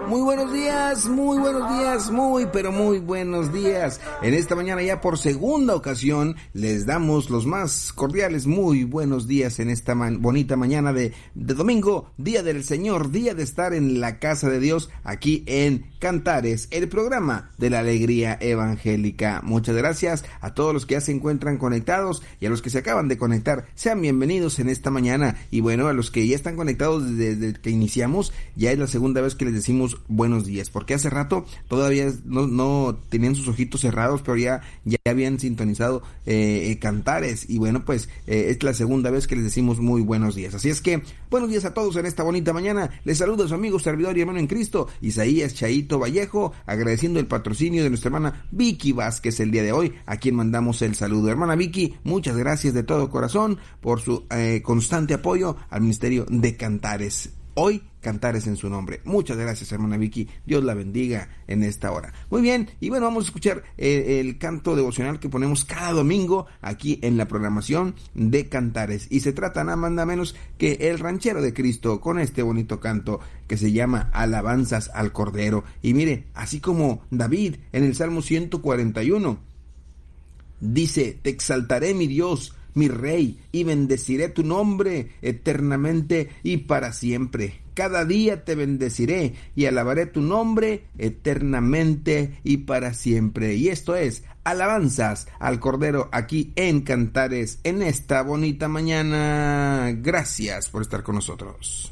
Pero muy buenos días. En esta mañana ya por segunda ocasión les damos los más cordiales muy buenos días en esta bonita mañana de domingo, día del Señor, día de estar en la casa de Dios aquí en Cantares, el programa de la alegría evangélica. Muchas gracias a todos los que ya se encuentran conectados y a los que se acaban de conectar. Sean bienvenidos en esta mañana. Y bueno, a los que ya están conectados desde que iniciamos, ya es la segunda vez que les decimos buenos días, porque hace rato todavía no tenían sus ojitos cerrados, pero ya habían sintonizado Cantares, y bueno, pues es la segunda vez que les decimos muy buenos días. Así es que buenos días a todos en esta bonita mañana. Les saluda su amigo, servidor y hermano en Cristo, Isaías Chaito Vallejo, agradeciendo el patrocinio de nuestra hermana Vicky Vázquez el día de hoy, a quien mandamos el saludo. Hermana Vicky, muchas gracias de todo corazón por su constante apoyo al ministerio de Cantares. Hoy Cantares en su nombre. Muchas gracias, hermana Vicky. Dios la bendiga en esta hora. Muy bien, y bueno, vamos a escuchar el canto devocional que ponemos cada domingo aquí en la programación de Cantares. Y se trata nada más nada menos que el ranchero de Cristo, con este bonito canto que se llama Alabanzas al Cordero. Y mire, así como David en el Salmo 141 dice: te exaltaré, mi Dios, mi Rey, y bendeciré tu nombre eternamente y para siempre. Cada día te bendeciré y alabaré tu nombre eternamente y para siempre. Y esto es Alabanzas al Cordero aquí en Cantares en esta bonita mañana. Gracias por estar con nosotros.